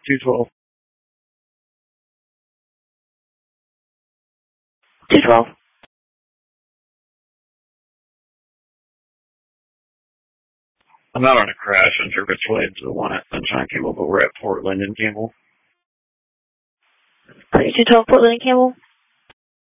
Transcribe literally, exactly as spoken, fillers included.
two twelve. two twelve. I'm not on a crash. I'm sure it's related to the one at Sunshine Campbell, but we're at Portland and Campbell. Okay, two twelve Portland and Campbell.